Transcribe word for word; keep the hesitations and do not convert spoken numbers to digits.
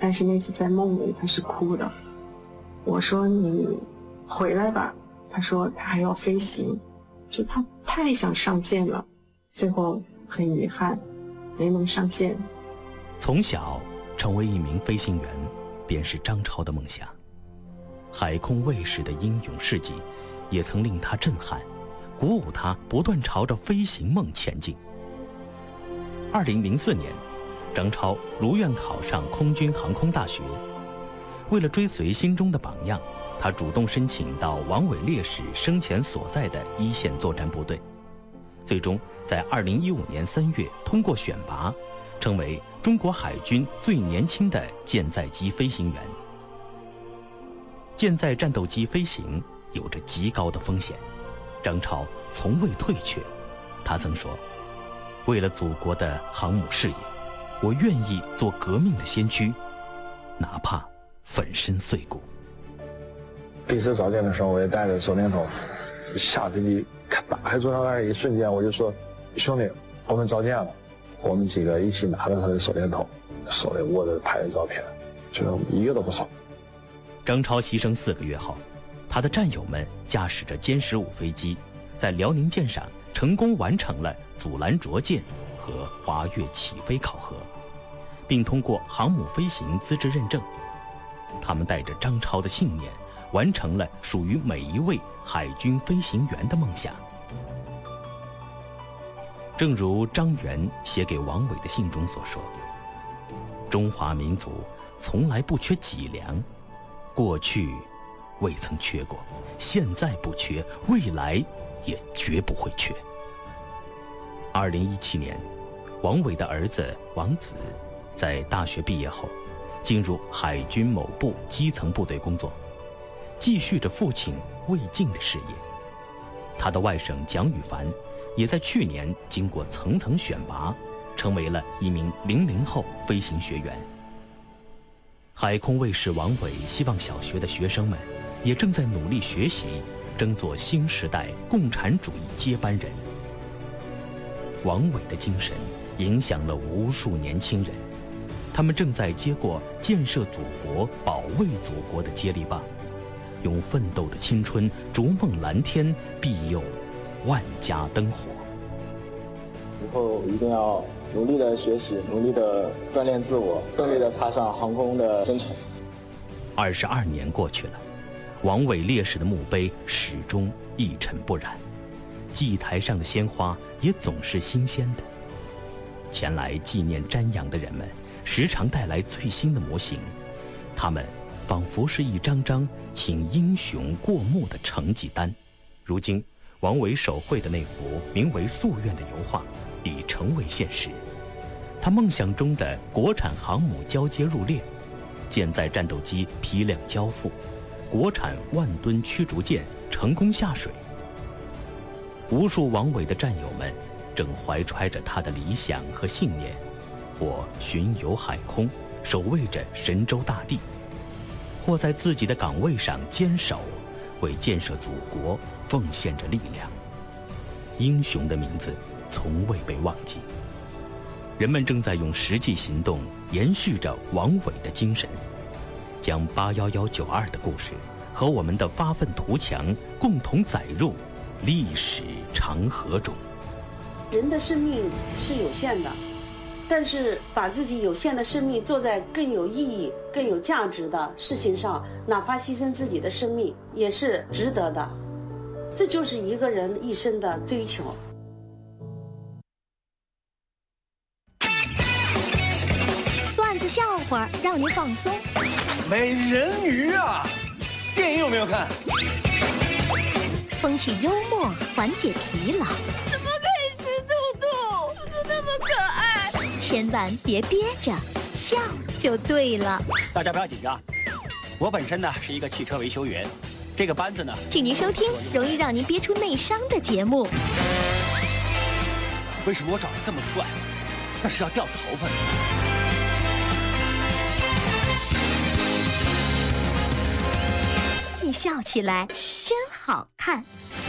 但是那次在梦里他是哭的。我说你回来吧，他说他还要飞行，就他太想上舰了，最后很遗憾没能上舰。 从小成为一名飞行员便是张超的梦想，海空卫士的英勇事迹也曾令他震撼，鼓舞他不断朝着飞行梦前进。二零零四年，张超如愿考上空军航空大学。为了追随心中的榜样，他主动申请到王伟烈士生前所在的一线作战部队，最终在二零一五年三月通过选拔，成为中国海军最年轻的舰载机飞行员。舰载战斗机飞行有着极高的风险，张超从未退却。他曾说，为了祖国的航母事业，我愿意做革命的先驱，哪怕粉身碎骨。 第一次造舰的时候，我也带着手电筒下飞机，打开座舱盖一瞬间，我就说，兄弟，我们造舰了。我们几个一起拿着他的手电筒，手里握着拍的照片，就一个都不少。 张超牺牲四个月后，他的战友们驾驶着歼十五飞机，在辽宁舰上成功完成了阻拦着舰和滑跃起飞考核，并通过航母飞行资质认证。他们带着张超的信念，完成了属于每一位海军飞行员的梦想。正如张元写给王伟的信中所说，中华民族从来不缺脊梁，过去未曾缺过，现在不缺，未来也绝不会缺。二零一七年，王伟的儿子王子在大学毕业后，进入海军某部基层部队工作，继续着父亲魏晋的事业。他的外甥蒋宇凡也在去年经过层层选拔，成为了一名零零后飞行学员。海空卫士王伟希望小学的学生们也正在努力学习，争做新时代共产主义接班人。王伟的精神影响了无数年轻人，他们正在接过建设祖国、保卫祖国的接力棒，用奋斗的青春逐梦蓝天，庇佑万家灯火。 以后一定要努力的学习，努力的锻炼自我，顺利的踏上航空的征程。 二十二年过去了，王伟烈士的墓碑始终一尘不染，祭台上的鲜花也总是新鲜的。前来纪念瞻仰的人们时常带来最新的模型，他们仿佛是一张张请英雄过目的成绩单。如今王伟手绘的那幅名为《夙愿》的油画已成为现实，他梦想中的国产航母交接入列，舰载战斗机批量交付，国产万吨驱逐舰成功下水。无数王伟的战友们正怀揣着他的理想和信念，或巡游海空，守卫着神州大地，或在自己的岗位上坚守，为建设祖国奉献着力量。英雄的名字从未被忘记，人们正在用实际行动延续着王伟的精神，将八一一九二的故事和我们的发愤图强共同载入历史长河中。 人的生命是有限的，但是把自己有限的生命做在更有意义、更有价值的事情上，哪怕牺牲自己的生命也是值得的。这就是一个人一生的追求。 段子笑话让您放松。 美人鱼啊，电影有没有看？ 风趣幽默缓解疲劳。 怎么可以吃兔兔？兔兔那么可爱。 千万别憋着，笑就对了。 大家不要紧张，我本身呢是一个汽车维修员，这个班子呢， 请您收听容易让您憋出内伤的节目。 为什么我长得这么帅，但是要掉头发呢？ 你笑起来真好看。